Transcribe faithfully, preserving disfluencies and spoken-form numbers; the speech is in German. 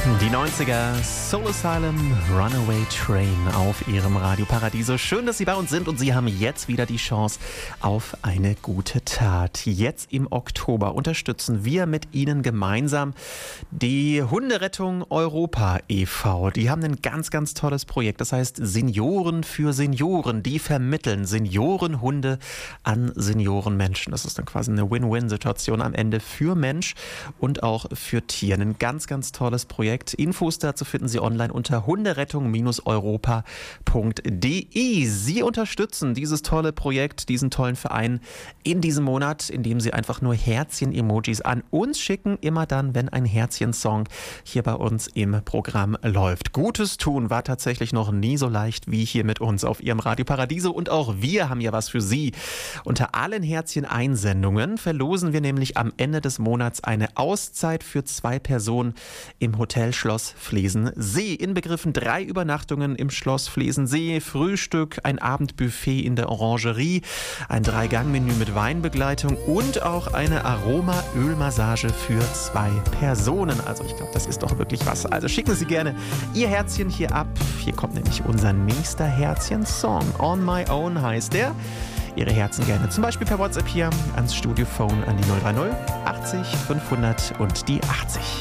Die neunziger, Soul Asylum, Runaway Train auf Ihrem Radio Paradiso. Schön, dass Sie bei uns sind und Sie haben jetzt wieder die Chance auf eine gute Tat. Jetzt im Oktober unterstützen wir mit Ihnen gemeinsam die Hunderettung Europa e V Die haben ein ganz, ganz tolles Projekt. Das heißt Senioren für Senioren. Die vermitteln Seniorenhunde an Seniorenmenschen. Das ist dann quasi eine Win-Win-Situation am Ende für Mensch und auch für Tier. Ein ganz, ganz tolles Projekt. Infos dazu finden Sie online unter hunderettung Europa punkt de. Sie unterstützen dieses tolle Projekt, diesen tollen Verein in diesem Monat, indem Sie einfach nur Herzchen-Emojis an uns schicken, immer dann, wenn ein Herzchen-Song hier bei uns im Programm läuft. Gutes tun war tatsächlich noch nie so leicht wie hier mit uns auf Ihrem Radio Paradiso und auch wir haben ja was für Sie. Unter allen Herzchen-Einsendungen verlosen wir nämlich am Ende des Monats eine Auszeit für zwei Personen im Hotel Schloss Flesensee. Inbegriffen drei Übernachtungen im Schloss Flesensee, Frühstück, ein Abendbuffet in der Orangerie, ein Drei-Gang-Menü mit Weinbegleitung und auch eine Aroma-Ölmassage für zwei Personen. Also ich glaube, das ist doch wirklich was. Also schicken Sie gerne Ihr Herzchen hier ab. Hier kommt nämlich unser nächster Herzchen-Song. On My Own heißt der. Ihre Herzen gerne zum Beispiel per WhatsApp hier ans Studiophone an die null drei null achtzig fünfhundert und die achtzig.